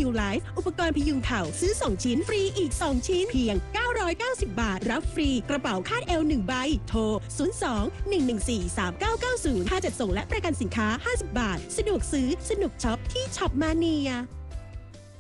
New Life อุปกรณ์พยุงเข่าซื้อ2ชิ้นฟรีอีก2ชิ้นเพียง990 บาทรับฟรีกระเป๋าคาดเอว1ใบโทร02-114-3990ค่าจัดส่งและประกันสินค้า50 บาทสะดวกซื้อสนุกช็อปที่ช็อปมาเนีย